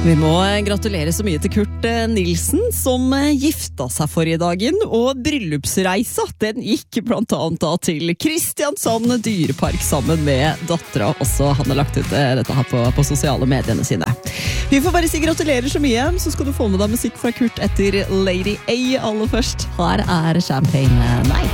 Vi må gratulere så mye til Kurt Nilsen, som gifta seg forrige dagen, og bryllupsreisa, den gikk blant annet da til Kristiansand Dyrepark sammen med dattera også. Han har lagt ut dette her på sosiale mediene sine. Vi får bare si gratulerer så mye, så skal du få med deg musikk fra Kurt etter Lady A aller først. Her Champagne Night.